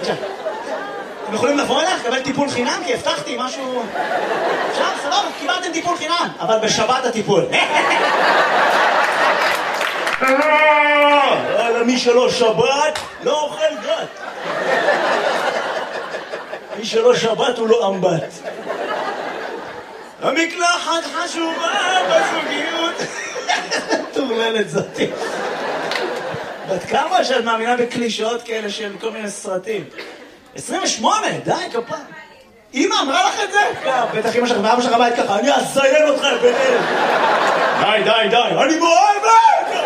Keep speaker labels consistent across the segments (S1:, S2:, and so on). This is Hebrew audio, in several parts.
S1: בבקשה. אתם יכולים לבוא אליך, לקבל טיפול חינם, כי הבטחתי משהו... אפשר, סבבה, קיבלתם טיפול חינם, אבל בשבת הטיפול. מי שלא שבת, לא אוכל גת. מי שלא שבת הוא לא אמבט. המקלחת חשובה בזוגיות. תורללת זאתי. בת כמה שאת מאמינה בקלישאות כאלה של כל מיני סרטים? 28, די, כפיים. אמא אמרה לך את זה? בטח אמא שלך ואבא שלך בית ככה, אני אזיין אותך ביניהם. די, די, די, אני מאוהבת!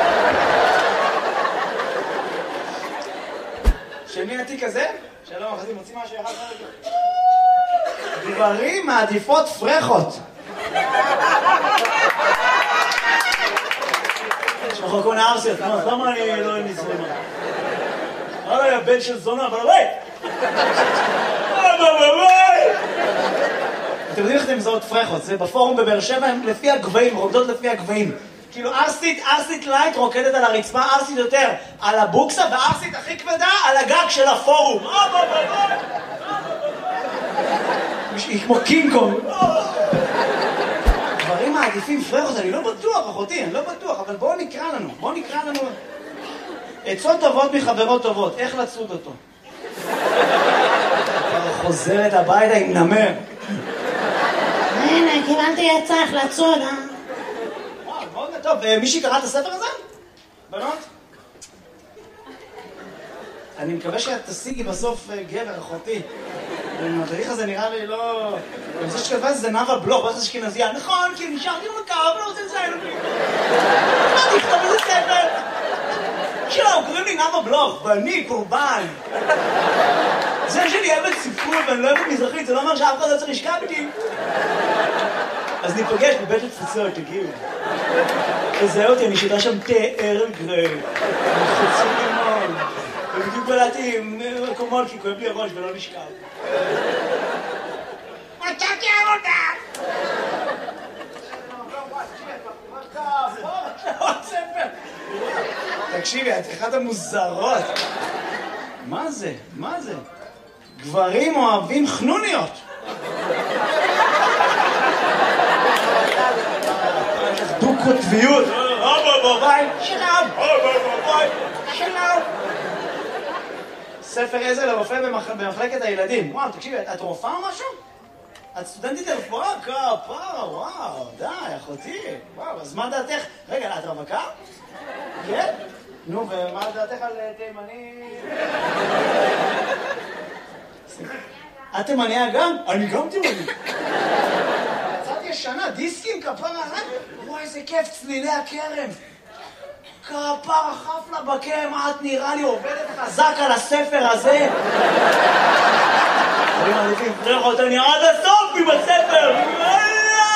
S1: של מי התיק הזה? שלום, אחזי, מוציא משהו אחד רגע. גברים מעדיפות פרחות. יש לך כל מיני ארסיות, למה אני לא נזרמה? הלאה, יא בן של זונה, אבל ביי! אתם יודעים איך אתם מזהות פרחות? זה בפורום בבאר שבע, הם לפי הגבהים, רוקדות לפי הגבהים. כאילו ארסית לייט רוקדת על הרצפה, ארסית יותר על הבוקסה, וארסית הכי כבדה על הגג של הפורום. היא כמו קינג קונג. דברים מעדיפים פרחות, אני לא בטוח, אחותי, אני לא בטוח, אבל בואו נקרא לנו. עצות טובות מחברות טובות, איך לצוד אותו? חוזרת הביתה עם נמר.
S2: הנה, קיבלתי עצה איך לצוד,
S1: וואו, מאוד טוב. מישהי קרא את הספר הזה? בנות? אני מקווה שאת תשיגי בסוף גבר, אחותי. התהליך הזה נראה לי לא... אני חושב שכתבה זה נאווה בלוך, ואז אשכנזייה. נכון, כי נשארתי במקר, אבל לא רוצה לציין אותי. מה תכתוב איזה ספר? שלום, קוראים לי נאווה בלוך, ואני קורבן. זה שאני אוהבת ספרות ואני לא אוהבת מזרחית, זה לא אומר שאף אחד לא צריך לשכב איתי. אז ניפגש בבית התפוצות, תגיעו. תזהה אותי, אני שיטה שם תאר גרי. חוצים לימון. ובדיוק בלעתי מקומות, כי כואב לי הראש ולא נשכב.
S2: מצאתי עבודה!
S1: תקשיבי, את אחת המוזרות. מה זה? מה זה? גברים אוהבים חנוניות. דו-קוטביות. שלום. ספר עזר לרופא במחלקת הילדים. וואו, תקשיבי, את רופאה או משהו? את סטודנטית לרפואה? כפרה, וואו, די, אחותי. וואו, אז מה דעתך? רגע, את רווקה? כן? נו, ומה דעתך על תימני? את תימניה גם? אני גם תימני. יצאתי ישנה, דיסקים, כפרה, וואי, איזה כיף, צלילי הכרם. כפרה, חפלה בקרם, את נראה לי עובדת חזק על הספר הזה. אני מעדיפים פרחות, אני עד הסוף עם הספר.